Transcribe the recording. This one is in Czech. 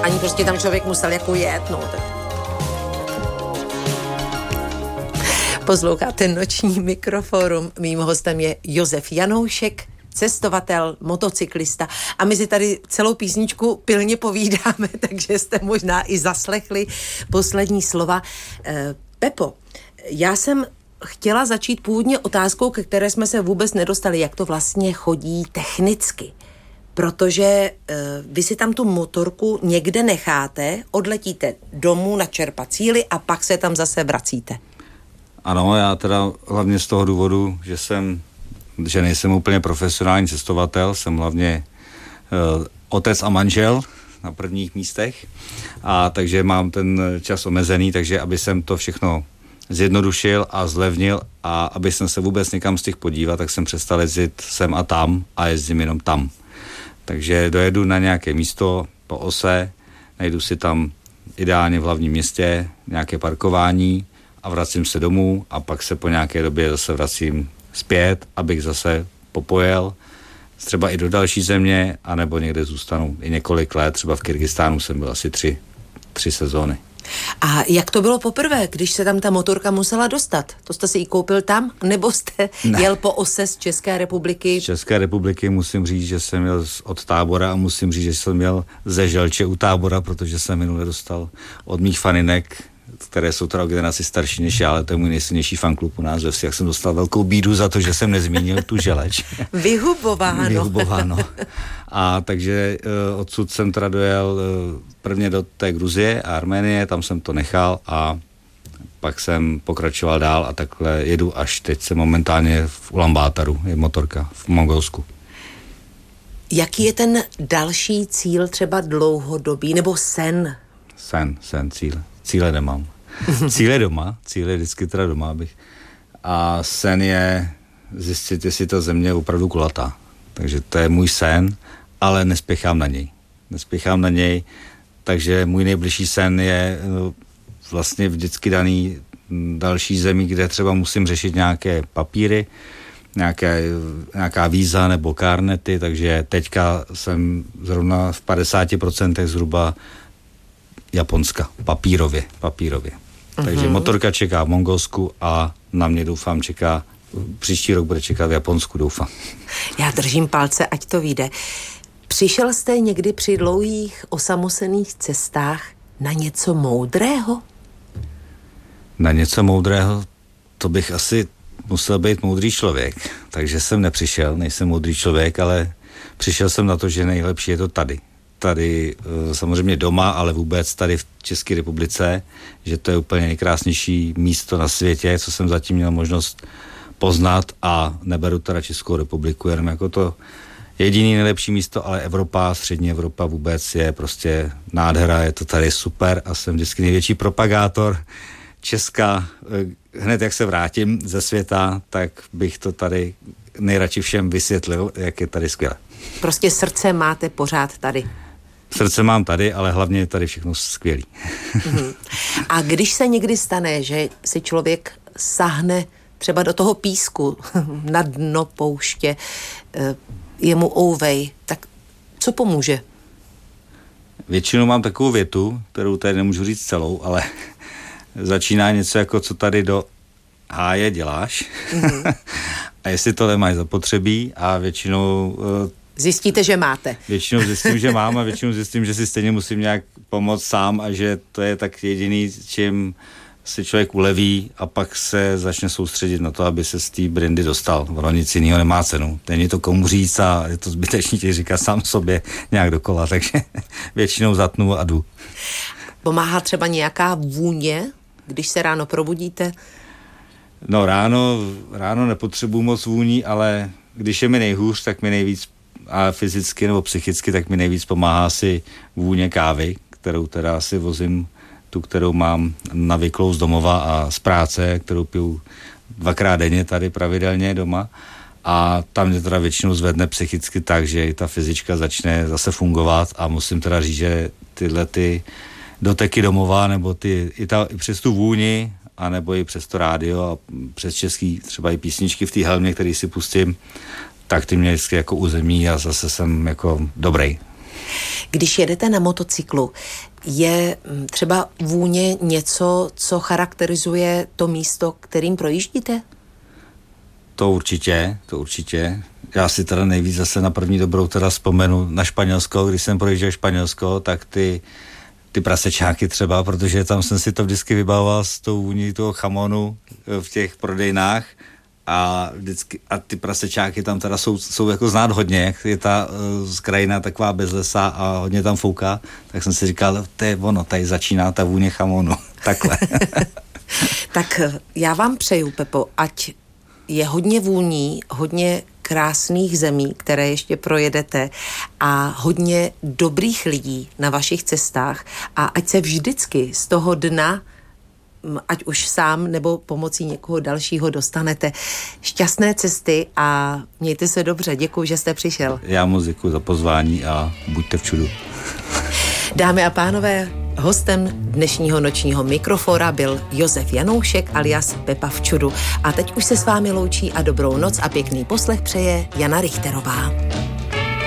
přání, prostě tam člověk musel jako jet, no tak. Posloucháte Noční mikroforum. Mým hostem je Josef Janoušek, cestovatel, motocyklista a my si tady celou písničku pilně povídáme, takže jste možná i zaslechli poslední slova. Pepo, já jsem chtěla začít původně otázkou, ke které jsme se vůbec nedostali, jak to vlastně chodí technicky. Protože vy si tam tu motorku někde necháte, odletíte domů načerpat síly a pak se tam zase vracíte. Ano, já teda hlavně z toho důvodu, že nejsem úplně profesionální cestovatel, jsem hlavně otec a manžel na prvních místech, a takže mám ten čas omezený, takže aby jsem to všechno zjednodušil a zlevnil a aby jsem se vůbec někam stihl podívat, tak jsem přestal jezdit sem a tam a jezdím jenom tam. Takže dojedu na nějaké místo po ose, najdu si tam ideálně v hlavním městě nějaké parkování a vracím se domů a pak se po nějaké době zase vracím zpět, abych zase popojel třeba i do další země, anebo někde zůstanu i několik let, třeba v Kyrgyzstánu jsem byl asi tři sezóny. A jak to bylo poprvé, když se tam ta motorka musela dostat? To jste si ji koupil tam, nebo jste jel po ose z České republiky? Z České republiky musím říct, že jsem jel od Tábora a musím říct, že jsem jel ze Želče u Tábora, protože jsem minule dostal od mých faninek, které jsou teda o generaci starší než já, ale to je můj nejsilnější fanklub u nás ve vsi, jak jsem dostal velkou bídu za to, že jsem nezmínil tu Želeč. Vyhubováno. A takže odsud jsem teda dojel prvně do té Gruzie a Arménie, tam jsem to nechal a pak jsem pokračoval dál a takhle jedu až teď jsem momentálně v Ulaanbátaru, je motorka v Mongolsku. Jaký je ten další cíl, třeba dlouhodobý, nebo sen? Cíle nemám. Cíl je vždycky teda doma, a sen je zjistit, jestli ta země je opravdu kulatá. Takže to je můj sen, ale nespěchám na něj, takže můj nejbližší sen je vlastně vždycky daný další zemi, kde třeba musím řešit nějaké papíry, nějaká víza nebo karnety, takže teďka jsem zrovna v 50% zhruba Japonska, papírově. Takže motorka čeká v Mongolsku a na mě doufám čeká, příští rok bude čekat v Japonsku, doufám. Já držím palce, ať to vyjde. Přišel jste někdy při dlouhých osamocených cestách na něco moudrého? Na něco moudrého, to bych asi musel být moudrý člověk, takže jsem nepřišel, nejsem moudrý člověk, ale přišel jsem na to, že nejlepší je to tady samozřejmě doma, ale vůbec tady v České republice, že to je úplně nejkrásnější místo na světě, co jsem zatím měl možnost poznat a neberu teda Českou republiku jenom jako to jediný nejlepší místo, ale Evropa, střední Evropa vůbec je prostě nádhera, je to tady super a jsem vždycky největší propagátor Česka. Hned jak se vrátím ze světa, tak bych to tady nejradši všem vysvětlil, jak je tady skvěle. Prostě srdce máte pořád tady. Srdce mám tady, ale hlavně je tady všechno skvělý. A když se někdy stane, že si člověk sahne třeba do toho písku na dno pouště, je mu ouvej, tak co pomůže? Většinou mám takovou větu, kterou tady nemůžu říct celou, ale začíná něco jako, co tady do háje děláš. A jestli to nemáš zapotřebí a většinou zjistíte, že máte. Většinou zjistím, že mám a většinou zjistím, že si stejně musím nějak pomoct sám a že to je tak jediný, čím si člověk uleví a pak se začne soustředit na to, aby se z té brindy dostal. Ono nic jiného nemá cenu. Není to komu říct a je to zbytečně ti říká sám sobě nějak dokola, takže většinou zatnu a jdu. Pomáhá třeba nějaká vůně, když se ráno probudíte? No ráno nepotřebuji moc vůní, ale když je mi nejhůř, tak mi nejvíc a fyzicky nebo psychicky, tak mi nejvíc pomáhá si vůně kávy, kterou teda si vozím, tu, kterou mám navyklou z domova a z práce, kterou piju 2krát denně tady pravidelně doma a tam mě teda většinou zvedne psychicky tak, že i ta fyzička začne zase fungovat a musím teda říct, že tyhle ty doteky domova nebo i přes tu vůni a nebo i přes to rádio a přes český třeba i písničky v té helmě, který si pustím, tak ty mě vždycky jako uzemí a zase jsem jako dobrý. Když jedete na motocyklu, je třeba vůně něco, co charakterizuje to místo, kterým projíždíte? To určitě. Já si teda nejvíc zase na první dobrou teda vzpomenu na Španělsko, když jsem projížděl Španělsko, tak ty prasečáky třeba, protože tam jsem si to vždycky vybavoval s tou vůní toho chamonu v těch prodejnách a ty prasečáky tam teda jsou jako znát hodně, je ta krajina taková bez lesa a hodně tam fouká, tak jsem si říkal, to je ono, tady začíná ta vůně chamonu, takhle. Tak já vám přeju, Pepo, ať je hodně vůní, hodně krásných zemí, které ještě projedete a hodně dobrých lidí na vašich cestách a ať se vždycky z toho dna, ať už sám nebo pomocí někoho dalšího dostanete. Šťastné cesty a mějte se dobře. Děkuji, že jste přišel. Já moc děkuji za pozvání a buďte v čudu. Dámy a pánové, hostem dnešního nočního mikrofora byl Josef Janoušek alias Pepa v čudu. A teď už se s vámi loučí a dobrou noc a pěkný poslech přeje Jana Richterová.